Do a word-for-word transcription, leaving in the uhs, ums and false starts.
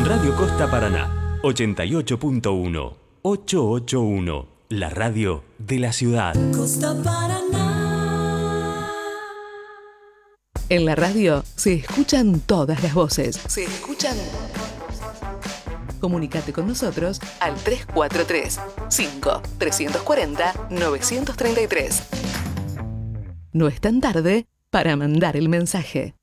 Radio Costa Paraná, ochenta y ocho punto uno, ochocientos ochenta y uno, la radio de la ciudad. Costa Paraná. En la radio se escuchan todas las voces. Se escuchan. Comunicate con nosotros al tres cuatro tres, cinco, tres cuatro cero, nueve tres tres. No es tan tarde para mandar el mensaje.